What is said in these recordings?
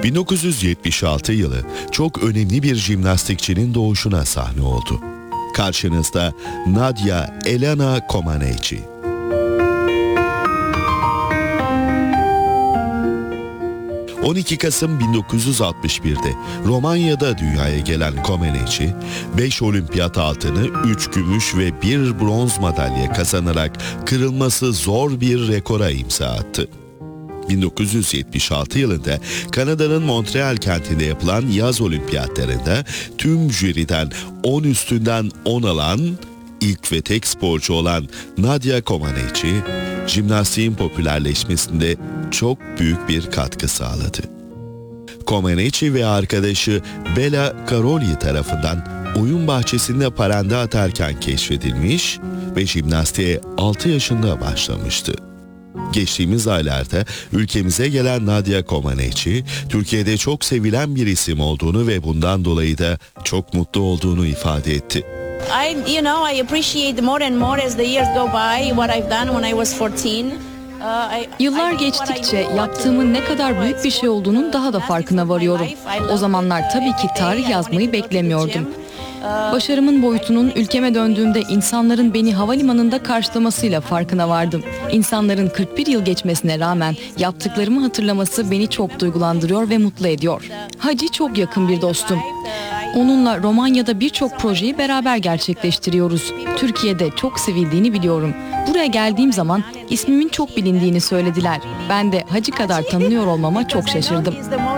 1976 yılı çok önemli bir jimnastikçinin doğuşuna sahne oldu. Karşınızda Nadia Elena Comaneci. ...12 Kasım 1961'de Romanya'da dünyaya gelen Comaneci, 5 olimpiyat altını, 3 gümüş ve 1 bronz madalya kazanarak kırılması zor bir rekora imza attı. 1976 yılında Kanada'nın Montreal kentinde yapılan yaz olimpiyatlarında tüm jüriden 10 üstünden 10 alan ilk ve tek sporcu olan Nadia Comaneci, jimnastiğin popülerleşmesinde çok büyük bir katkı sağladı. Comaneci ve arkadaşı Bela Karolyi tarafından oyun bahçesinde paranda atarken keşfedilmiş ve jimnastiğe 6 yaşında başlamıştı. Geçtiğimiz aylarda ülkemize gelen Nadia Comaneci, Türkiye'de çok sevilen bir isim olduğunu ve bundan dolayı da çok mutlu olduğunu ifade etti. I appreciate more and more as the years go by what I've done when I was 14. Yıllar geçtikçe yaptığımın ne kadar büyük bir şey olduğunun daha da farkına varıyorum. O zamanlar tabii ki tarih yazmayı beklemiyordum. Başarımın boyutunun ülkeme döndüğümde insanların beni havalimanında karşılamasıyla farkına vardım. İnsanların 41 yıl geçmesine rağmen yaptıklarımı hatırlaması beni çok duygulandırıyor ve mutlu ediyor. Hacı çok yakın bir dostum. Onunla Romanya'da birçok projeyi beraber gerçekleştiriyoruz. Türkiye'de çok sevildiğini biliyorum. Buraya geldiğim zaman ismimin çok bilindiğini söylediler. Ben de Hacı kadar tanınıyor olmama çok şaşırdım.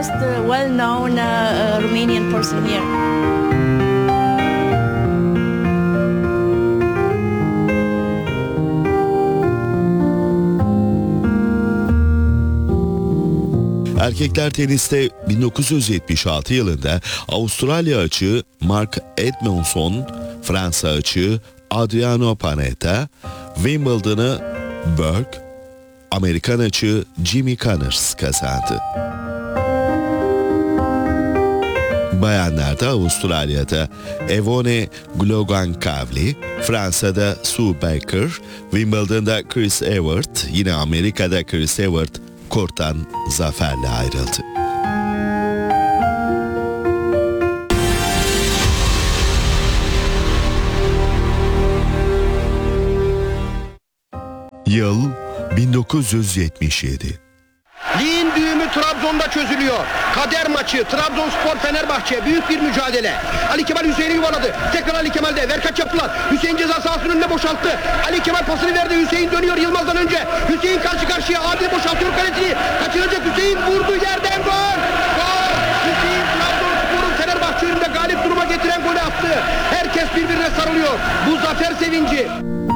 Erkekler teniste 1976 yılında Avustralya açığı Mark Edmondson, Fransa açığı Adriano Panetta, Wimbledon'ı Berg, Amerikan açığı Jimmy Connors kazandı. Bayanlarda Avustralya'da Evone Glogan-Kavli, Fransa'da Sue Baker, Wimbledon'da Chris Evert, yine Amerika'da Chris Evert, korttan zaferle ayrıldı. Yıl 1977. Ligin düğümü Trabzon'da çözülüyor. Kader maçı, Trabzonspor-Fenerbahçe, büyük bir mücadele. Ali Kemal Hüseyin'i yuvaladı. Tekrar Ali Kemal'de. Verkaç yaptılar. Hüseyin ceza sahasının önüne boşalttı. Ali Kemal pasını verdi. Hüseyin dönüyor Yılmaz'dan önce. Hüseyin karşı karşıya. Adil boşaltıyor kalesini. Kaçıracak Hüseyin. Vurdu yerden gol. Gol. Hüseyin Trabzonspor'un Fenerbahçe önünde galip duruma getiren golü attı. Herkes birbirine sarılıyor. Bu zafer sevinci.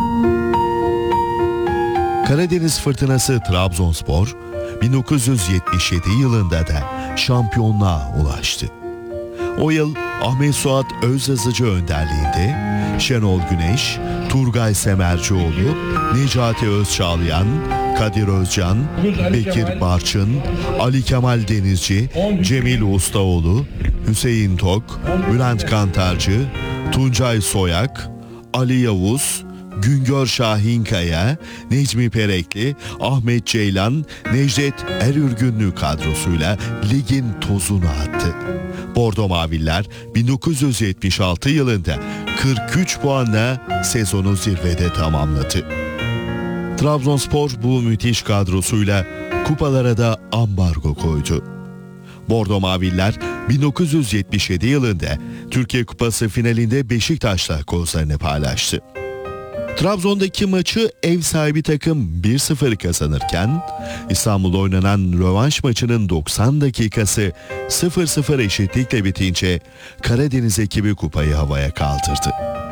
Karadeniz Fırtınası Trabzonspor 1977 yılında da şampiyonluğa ulaştı. O yıl Ahmet Suat Özyazıcı önderliğinde Şenol Güneş, Turgay Semercioğlu, Necati Özçağlayan, Kadir Özcan, Bekir Barçın, Ali Kemal Denizci, Cemil Ustaoğlu, Hüseyin Tok, Bülent Kantarcı, Tuncay Soyak, Ali Yavuz, Güngör Şahinkaya, Necmi Perekli, Ahmet Ceylan, Necdet Erürgünlü kadrosuyla ligin tozunu attı. Bordo Maviller 1976 yılında 43 puanla sezonu zirvede tamamladı. Trabzonspor bu müthiş kadrosuyla kupalara da ambargo koydu. Bordo Maviller 1977 yılında Türkiye Kupası finalinde Beşiktaş'la kozlarını paylaştı. Trabzon'daki maçı ev sahibi takım 1-0 kazanırken İstanbul'da oynanan rövanş maçının 90 dakikası 0-0 eşitlikle bitince Karadeniz ekibi kupayı havaya kaldırdı.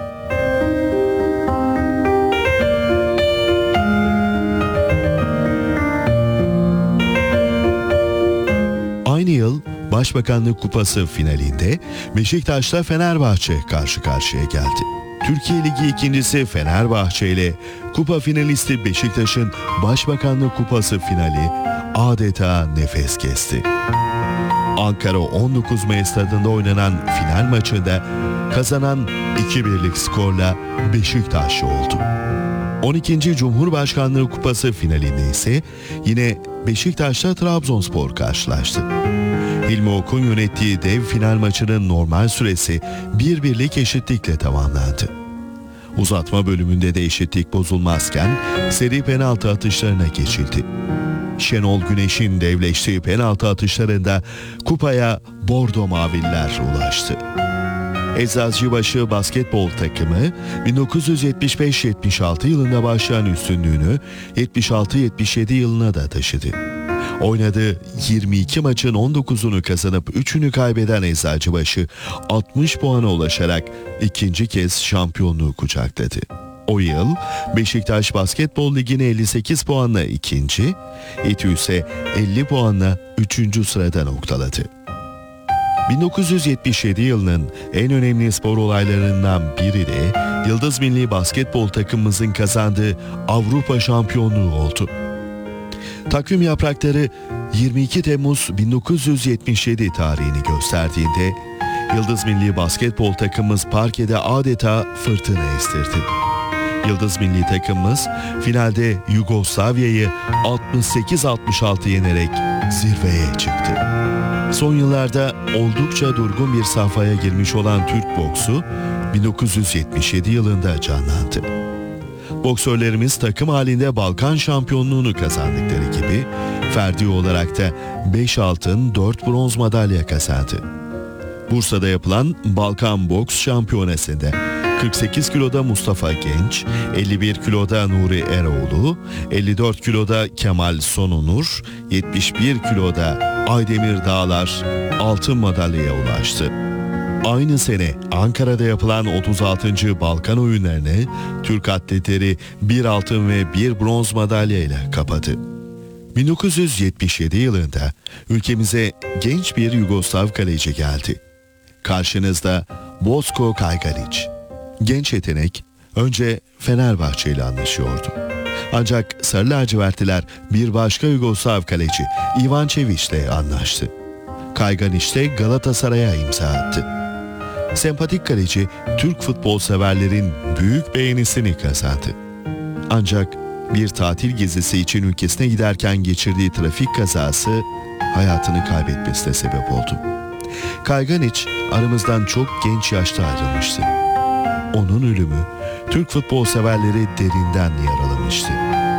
Aynı yıl Başbakanlık Kupası finalinde Beşiktaş'la Fenerbahçe karşı karşıya geldi. Türkiye Ligi ikincisi Fenerbahçe ile kupa finalisti Beşiktaş'ın Başbakanlık Kupası finali adeta nefes kesti. Ankara 19 Mayıs stadında oynanan final maçında kazanan 2-1'lik skorla Beşiktaşlı oldu. 12. Cumhurbaşkanlığı Kupası finalinde ise yine Beşiktaş'la Trabzonspor karşılaştı. Hilmi Ok'un yönettiği dev final maçının normal süresi 1-1'lik eşitlikle tamamlandı. Uzatma bölümünde de eşitlik bozulmazken seri penaltı atışlarına geçildi. Şenol Güneş'in devleştiği penaltı atışlarında kupaya Bordo Mavililer ulaştı. Eczacıbaşı basketbol takımı 1975-76 yılında başlayan üstünlüğünü 76-77 yılına da taşıdı. Oynadığı 22 maçın 19'unu kazanıp 3'ünü kaybeden Eczacıbaşı 60 puana ulaşarak ikinci kez şampiyonluğu kucakladı. O yıl Beşiktaş Basketbol Ligi'ni 58 puanla ikinci, İTÜ ise 50 puanla 3. sırada noktaladı. 1977 yılının en önemli spor olaylarından biri de Yıldız Milli Basketbol takımımızın kazandığı Avrupa şampiyonluğu oldu. Takvim yaprakları 22 Temmuz 1977 tarihini gösterdiğinde Yıldız Milli Basketbol takımımız parkede adeta fırtına estirdi. Yıldız Milli takımımız finalde Yugoslavya'yı 68-66 yenerek zirveye çıktı. Son yıllarda oldukça durgun bir safhaya girmiş olan Türk boksu 1977 yılında canlandı. Boksörlerimiz takım halinde Balkan şampiyonluğunu kazandıkları gibi ferdi olarak da 5 altın 4 bronz madalya kazandı. Bursa'da yapılan Balkan Boks Şampiyonası'nda 48 kiloda Mustafa Genç, 51 kiloda Nuri Eroğlu, 54 kiloda Kemal Sonunur, 71 kiloda Aydemir Dağlar altın madalyaya ulaştı. Aynı sene Ankara'da yapılan 36. Balkan oyunlarını Türk atletleri 1 altın ve 1 bronz madalya ile kapadı. 1977 yılında ülkemize genç bir Yugoslav kaleci geldi. Karşınızda Boško Kajganić. Genç yetenek önce Fenerbahçe ile anlaşıyordu. Ancak Sarı Lacivertliler bir başka Yugoslav kaleci Ivan Čević ile anlaştı. Kajganić de Galatasaray'a imza attı. Sempatik kaleci Türk futbol severlerin büyük beğenisini kazandı. Ancak bir tatil gezisi için ülkesine giderken geçirdiği trafik kazası hayatını kaybetmesine sebep oldu. Kajganić aramızdan çok genç yaşta ayrılmıştı. Onun ölümü Türk futbol severleri derinden yaralamıştı.